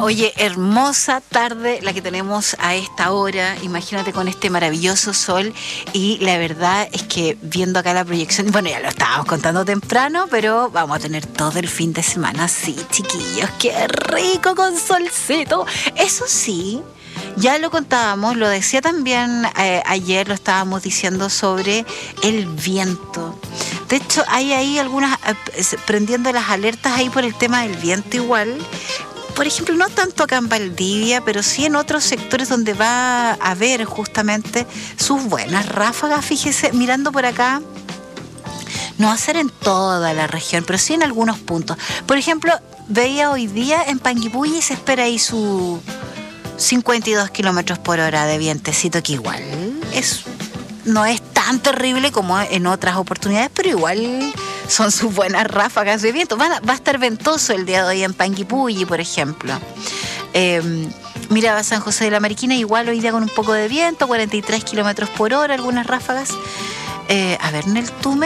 Oye, hermosa tarde la que tenemos a esta hora, imagínate con este maravilloso sol, y la verdad es que viendo acá la proyección, bueno, ya lo estábamos contando temprano, pero vamos a tener todo el fin de semana así, chiquillos, qué rico con solcito. Eso sí, ya lo contábamos, lo decía también ayer, lo estábamos diciendo sobre el viento. De hecho, hay ahí algunas prendiendo las alertas ahí por el tema del viento igual. Por ejemplo, no tanto acá en Valdivia, pero sí en otros sectores donde va a haber justamente sus buenas ráfagas. Fíjese, mirando por acá, no va a ser en toda la región, pero sí en algunos puntos. Por ejemplo, veía hoy día en Panguipulli se espera ahí su 52 kilómetros por hora de vientecito, que igual no es tan terrible como en otras oportunidades, pero igual son sus buenas ráfagas de viento. Va a estar ventoso el día de hoy en Panguipulli, por ejemplo. Mira, San José de la Mariquina, igual hoy día con un poco de viento, 43 kilómetros por hora, algunas ráfagas. A ver, en el Tume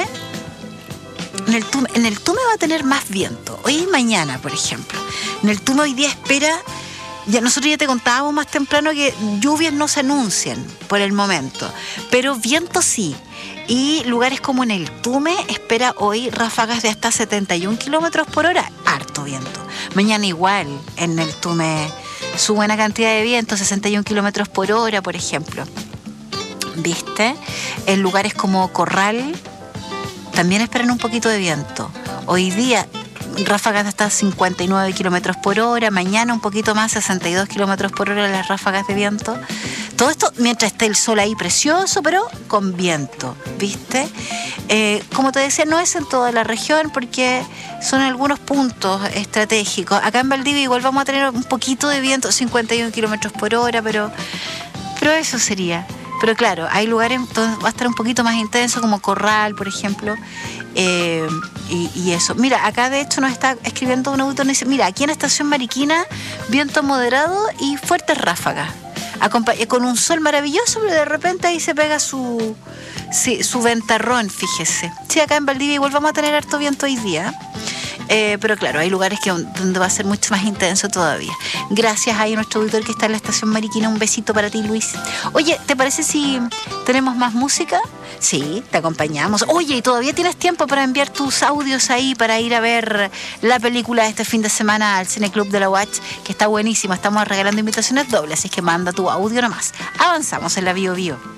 va a tener más viento. Hoy y mañana, por ejemplo. En el Tume hoy día espera... Nosotros ya te contábamos más temprano que lluvias no se anuncian por el momento, pero viento sí. Y lugares como en el Tume espera hoy ráfagas de hasta 71 kilómetros por hora, harto viento. Mañana igual en el Tume su buena cantidad de viento, 61 kilómetros por hora, por ejemplo. ¿Viste? En lugares como Corral también esperan un poquito de viento. Hoy día ráfagas de hasta 59 kilómetros por hora, mañana un poquito más, 62 kilómetros por hora las ráfagas de viento. Todo esto mientras esté el sol ahí precioso, pero con viento, ¿viste? Como te decía, no es en toda la región porque son algunos puntos estratégicos. Acá en Valdivia igual vamos a tener un poquito de viento, 51 kilómetros por hora, pero eso sería. Pero claro, hay lugares donde va a estar un poquito más intenso, como Corral, por ejemplo, y eso. Mira, acá de hecho nos está escribiendo un autor, nos dice, mira, aquí en Estación Mariquina, viento moderado y fuertes ráfagas, con un sol maravilloso, pero de repente ahí se pega su ventarrón, fíjese. Sí, acá en Valdivia igual vamos a tener harto viento hoy día. Pero claro, hay lugares donde va a ser mucho más intenso todavía. Gracias a nuestro auditor que está en la Estación Mariquina. Un besito para ti, Luis. Oye, ¿te parece si tenemos más música? Sí, te acompañamos. Oye, ¿y todavía tienes tiempo para enviar tus audios ahí para ir a ver la película de este fin de semana al Cine Club de la UACH, que está buenísima? Estamos regalando invitaciones dobles, así que manda tu audio nomás. Avanzamos en la Bio Bio.